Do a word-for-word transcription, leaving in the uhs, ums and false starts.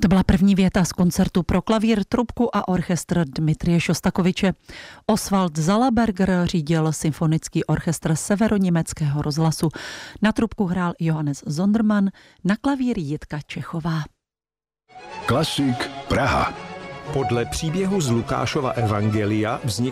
To byla první věta z koncertu pro klavír, trubku a orchestr Dmitrije Šostakoviče. Oswald Zalaberger řídil symfonický orchestr Severoněmeckého rozhlasu. Na trubku hrál Johannes Zondermann, na klavír Jitka Čechová. Klasik Praha. Podle příběhu z Lukášova evangelia vznikl